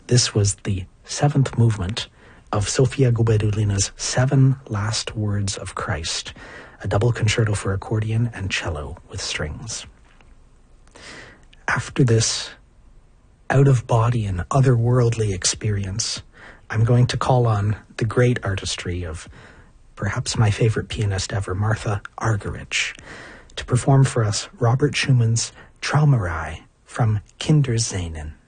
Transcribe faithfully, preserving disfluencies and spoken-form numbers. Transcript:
This was the seventh movement of Sofia Gubaidulina's Seven Last Words of Christ, a double concerto for accordion and cello with strings. After this out-of-body and otherworldly experience, I'm going to call on the great artistry of perhaps my favorite pianist ever, Martha Argerich, to perform for us Robert Schumann's Traumerei from Kindersehnen.